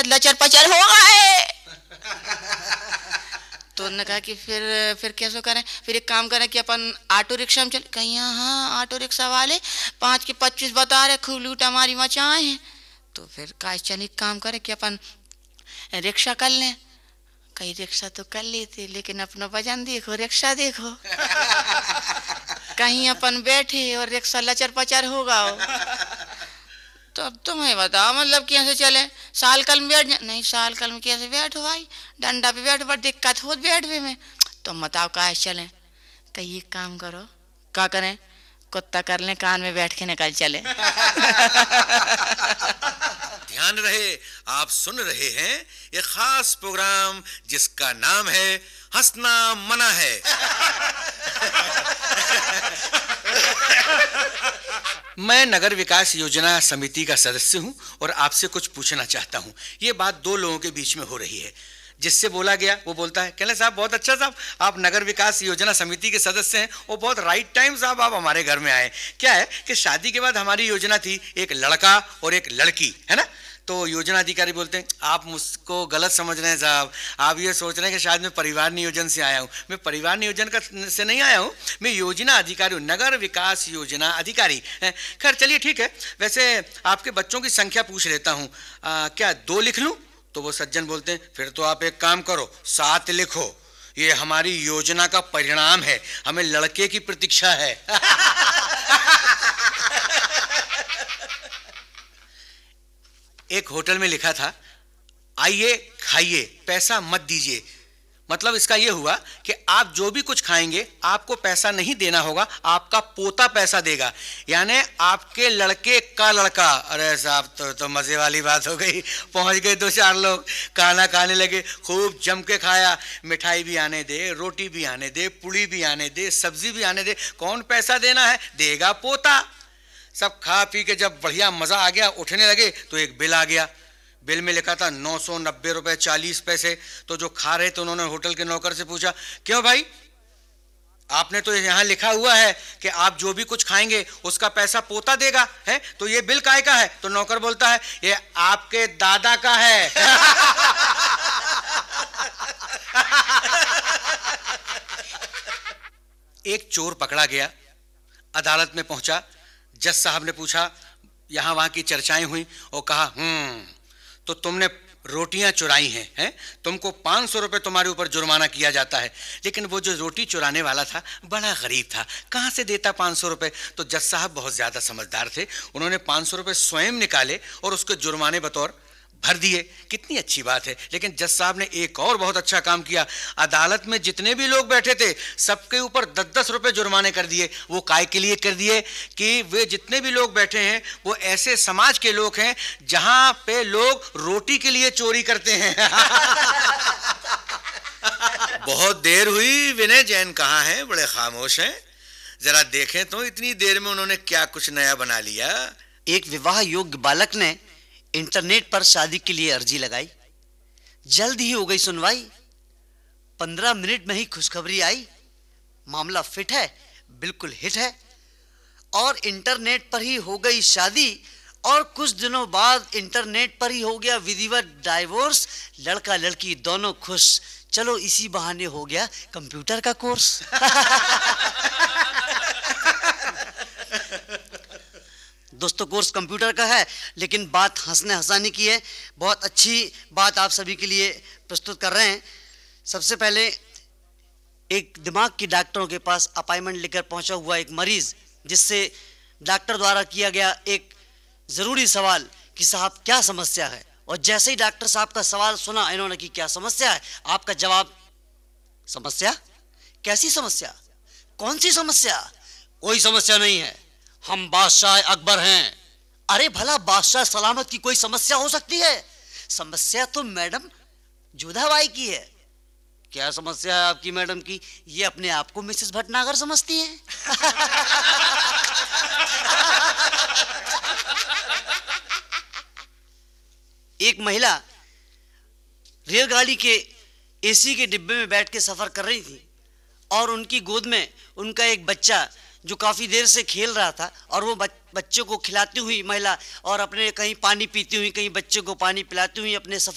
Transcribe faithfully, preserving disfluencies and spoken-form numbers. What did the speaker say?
लचर पचर हो गए। तो उन्होंने कहा कि फिर फिर कैसे करें? फिर एक काम करें कि अपन ऑटो रिक्शा में चल। कहीं हाँ ऑटो रिक्शा वाले पाँच के पच्चीस बता रहे, खूब लूट हमारी मचाए हैं। तो फिर का चल एक काम करें कि अपन रिक्शा कर लें। कहीं रिक्शा तो कर लेते, लेकिन अपना वजन देखो, रिक्शा देखो। कहीं अपन बैठे और रिक्शा लचर पचर होगा हो। तो अब तुम्हें बताओ मतलब कैसे चले? साल कल में बैठ नहीं, साल कल में कैसे बैठो भाई? डंडा पे बैठो, बड़ी दिक्कत हो बैठवे में। तुम बताओ कहाँ चले? कहीं एक काम करो, क्या करें? कुत्ता कर लें, कान में बैठ के निकल चले। ध्यान रहे, आप सुन रहे हैं एक खास प्रोग्राम जिसका नाम है हंसना मना है। मैं नगर विकास योजना समिति का सदस्य हूं और आपसे कुछ पूछना चाहता हूं। ये बात दो लोगों के बीच में हो रही है। जिससे बोला गया वो बोलता है, कहले साहब बहुत अच्छा साहब, आप नगर विकास योजना समिति के सदस्य हैं, वो बहुत राइट टाइम साहब आप हमारे घर में आए। क्या है कि शादी के बाद हमारी योजना थी एक लड़का और एक लड़की, है ना? तो योजना अधिकारी बोलते हैं आप मुझको गलत समझ रहे हैं साहब, आप ये सोच रहे हैं कि शायद मैं परिवार नियोजन से आया हूँ। मैं परिवार नियोजन का से नहीं आया हूँ, मैं योजना अधिकारी हूँ, नगर विकास योजना अधिकारी। खैर चलिए ठीक है। वैसे आपके बच्चों की संख्या पूछ लेता हूँ, क्या दो लिख लूँ? तो वो सज्जन बोलते हैं फिर तो आप एक काम करो, सात लिखो, ये हमारी योजना का परिणाम है, हमें लड़के की प्रतीक्षा है। एक होटल में लिखा था आइए खाइए पैसा मत दीजिए। मतलब इसका यह हुआ कि आप जो भी कुछ खाएंगे आपको पैसा नहीं देना होगा, आपका पोता पैसा देगा, यानी आपके लड़के का लड़का। अरे साहब तो, तो मजे वाली बात हो गई। पहुंच गए दो चार लोग, खाना खाने लगे, खूब जम के खाया। मिठाई भी आने दे, रोटी भी आने दे, पूड़ी भी आने दे, सब्जी भी आने दे, कौन पैसा देना है? देगा पोता। सब खा पी के जब बढ़िया मजा आ गया, उठने लगे तो एक बिल आ गया। बिल में लिखा था नौ सौ नब्बे रुपए चालीस पैसे। तो जो खा रहे थे उन्होंने होटल के नौकर से पूछा, क्यों भाई, आपने तो यहाँ लिखा हुआ है कि आप जो भी कुछ खाएंगे उसका पैसा पोता देगा, है तो ये बिल काय का है? तो नौकर बोलता है ये आपके दादा का है। एक चोर पकड़ा गया, अदालत में पहुंचा। जज साहब ने पूछा, यहां वहां की चर्चाएं हुई और कहा हम्म तो तुमने रोटियां चुराई हैं, हैं? तुमको पाँच सौ रुपये तुम्हारे ऊपर जुर्माना किया जाता है। लेकिन वो जो रोटी चुराने वाला था बड़ा गरीब था, कहाँ से देता पाँच सौ रुपये? तो जज साहब बहुत ज़्यादा समझदार थे, उन्होंने पाँच सौ रुपये स्वयं निकाले और उसके जुर्माने बतौर भर दिए। कितनी अच्छी बात है। लेकिन जज साहब ने एक और बहुत अच्छा काम किया, अदालत में जितने भी लोग बैठे थे सबके ऊपर दस दस रुपए जुर्माने कर दिए। वो काय के लिए कर दिए कि वे जितने भी लोग बैठे हैं वो ऐसे समाज के लोग हैं जहां पे लोग रोटी के लिए चोरी करते हैं। बहुत देर हुई, विनय जैन कहाँ हैं? बड़े खामोश हैं। जरा देखें तो इतनी देर में उन्होंने क्या कुछ नया बना लिया। एक विवाह योग्य बालक ने इंटरनेट पर शादी के लिए अर्जी लगाई, जल्द ही हो गई सुनवाई, पंद्रह मिनट में ही खुशखबरी आई, मामला फिट है, बिल्कुल हिट है, और इंटरनेट पर ही हो गई शादी, और कुछ दिनों बाद इंटरनेट पर ही हो गया विधिवत डाइवोर्स, लड़का लड़की दोनों खुश। चलो इसी बहाने हो गया कंप्यूटर का कोर्स। दोस्तों कोर्स कंप्यूटर का है, लेकिन बात हंसने हंसाने की है। बहुत अच्छी बात आप सभी के लिए प्रस्तुत कर रहे हैं। सबसे पहले एक दिमाग की डॉक्टरों के पास अपॉइंटमेंट लेकर पहुंचा हुआ एक मरीज, जिससे डॉक्टर द्वारा किया गया एक ज़रूरी सवाल कि साहब क्या समस्या है, और जैसे ही डॉक्टर साहब का सवाल सुना इन्होंने कि क्या समस्या है, आपका जवाब समस्या? कैसी समस्या? कौन सी समस्या? कोई समस्या नहीं है, हम बादशाह अकबर हैं। अरे भला बादशाह सलामत की कोई समस्या हो सकती है? समस्या तो मैडम जोधाबाई की है। क्या समस्या है आपकी मैडम की? ये अपने आप को मिसेस भटनागर समझती हैं। एक महिला रेलगाड़ी के एसी के डिब्बे में बैठ के सफर कर रही थी, और उनकी गोद में उनका एक बच्चा जो काफी देर से खेल रहा था, और वो बच्चे को खिलाती हुई महिला और अपने कहीं पानी पीती हुई, कहीं बच्चे को पानी पिलाती हुई अपने सफर